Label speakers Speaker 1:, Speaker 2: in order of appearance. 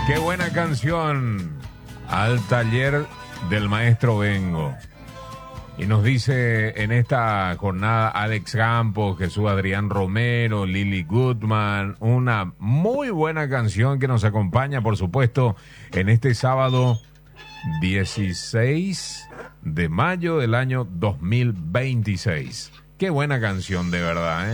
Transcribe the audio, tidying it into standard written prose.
Speaker 1: Qué buena canción. Al taller del maestro vengo. Y nos dice en esta jornada Alex Campos, Jesús Adrián Romero, Lily Goodman, una muy buena canción que nos acompaña, por supuesto, en este sábado 16 de mayo del año 2026. Qué buena canción, de verdad, ¿eh?